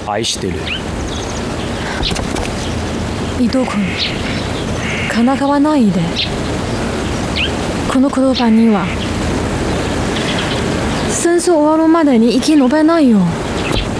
愛してる。 伊藤君、からかわないで。この言葉には戦争終わるまでに生き延べないよ。